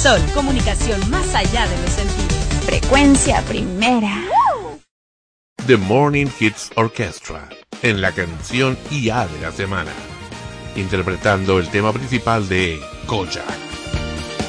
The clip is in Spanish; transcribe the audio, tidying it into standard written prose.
Sol, comunicación más allá de los sentidos. Frecuencia primera. The Morning Hits Orchestra, en la canción IA de la semana, interpretando el tema principal de Kojak.